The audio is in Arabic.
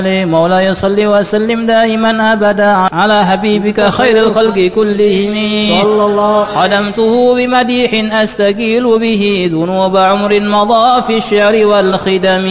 مولاي صل وسلم دائما أبدا على حبيبك خير الخلق كلهم صلى الله. خدمته بمديح أستقيل به ذنوب عمر مضى في الشعر والخدم.